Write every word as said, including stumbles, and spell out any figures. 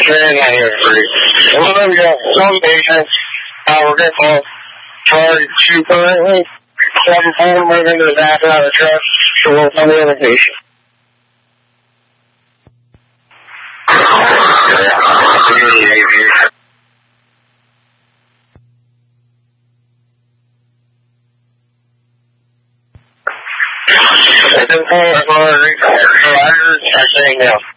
Very nice. Well, we got some patients. Uh, we're going to call charge two currently. seven four, moving to the back of the truck. So we'll come in the patient. seven four, providers, I say no.